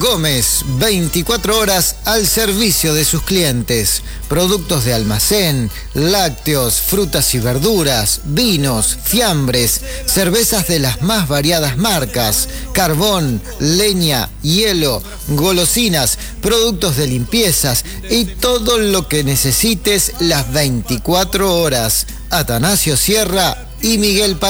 Gómez, 24 horas al servicio de sus clientes. Productos de almacén, lácteos, frutas y verduras, vinos, fiambres, cervezas de las más variadas marcas, carbón, leña, hielo, golosinas, productos de limpiezas y todo lo que necesites las 24 horas. Atanasio Sierra y Miguel Palomino.